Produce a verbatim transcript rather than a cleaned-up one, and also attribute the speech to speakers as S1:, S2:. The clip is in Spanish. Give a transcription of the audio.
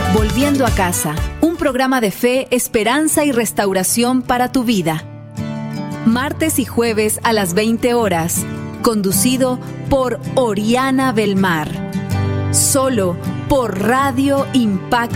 S1: Volviendo a casa, un programa de fe, esperanza y restauración para tu vida. Martes y jueves a las veinte horas, conducido por Oriana Belmar. Solo por Radio Impacto.